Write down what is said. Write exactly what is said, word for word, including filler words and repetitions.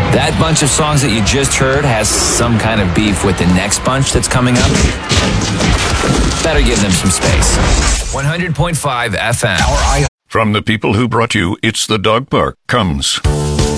That bunch of songs that you just heard has some kind of beef with the next bunch that's coming up. Better give them some space. one hundred point five F M. From the people who brought you It's the Dog Park comes